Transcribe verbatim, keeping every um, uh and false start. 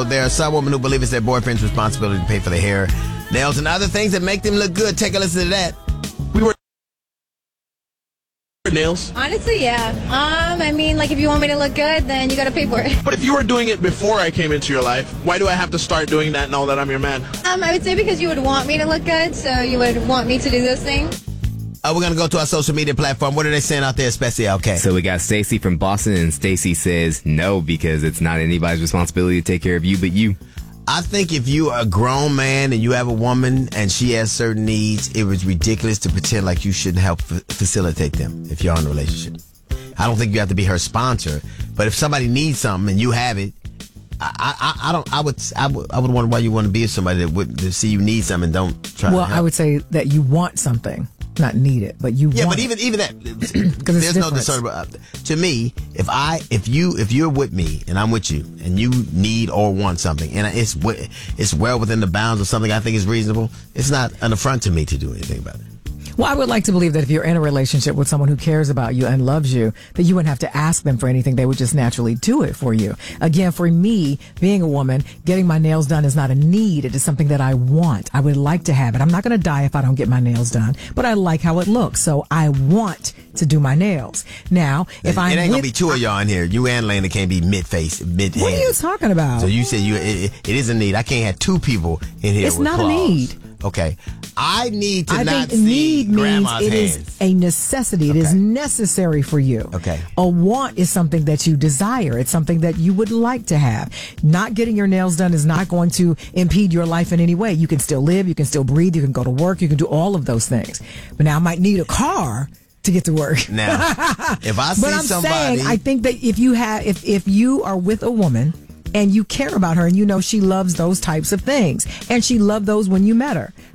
There are some women who believe it's their boyfriend's responsibility to pay for their hair, nails, and other things that make them look good. Take a listen to that. We were nails. Honestly, yeah. Um, I mean, like, if you want me to look good, then you gotta pay for it. But if you were doing it before I came into your life, why do I have to start doing that now that I'm your man? Um, I would say because you would want me to look good, so you would want me to do those things. Uh, we're going to go to our social media platform. What are they saying out there, especially okay? So we got Stacy from Boston, and Stacy says no, because it's not anybody's responsibility to take care of you but you. I think if you are a grown man and you have a woman and she has certain needs, it was ridiculous to pretend like you shouldn't help f- facilitate them if you're in a relationship. I don't think you have to be her sponsor, but if somebody needs something and you have it, I, I, I don't. I would. I would. I would wonder why you want to be with somebody that would to see you need something and don't try. Well, to help. I would say that you want something. Not need it, but you yeah, want but even it. even that there's no discernible. Uh, to me, if I if you if you're with me and I'm with you and you need or want something and it's it's well within the bounds of something I think is reasonable, it's not an affront to me to do anything about it. Well, I would like to believe that if you're in a relationship with someone who cares about you and loves you, that you wouldn't have to ask them for anything. They would just naturally do it for you. Again, for me, being a woman, getting my nails done is not a need. It is something that I want. I would like to have it. I'm not going to die if I don't get my nails done, but I like how it looks. So I want to do my nails. Now, if I It ain't going to be two of y'all in here. You and Lena can't be mid-face, mid-hand. What are you talking about? So you said you it, it is a need. I can't have two people in here It's with not claws. a need. Okay. I need to I not think see need means grandma's it hands. is a necessity. It is Okay. necessary for you. Okay. A want is something that you desire. It's something that you would like to have. Not getting your nails done is not going to impede your life in any way. You can still live. You can still breathe. You can go to work. You can do all of those things. But now I might need a car to get to work. Now, if I see but I'm somebody, saying, I think that if you have, if if you are with a woman and you care about her and you know she loves those types of things and she loved those when you met her,